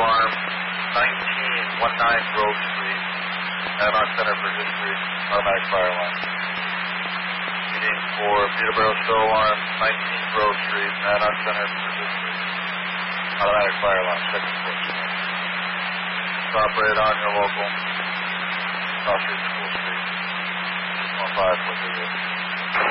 Alarm 1919 Grove Street, Anaheim Center for History, automatic fire alarm. Meeting for Peterborough Show Alarm 19 Grove Street, Anaheim Center for History, automatic fire alarm, second floor. Operate on your local South Street School Street, 615 for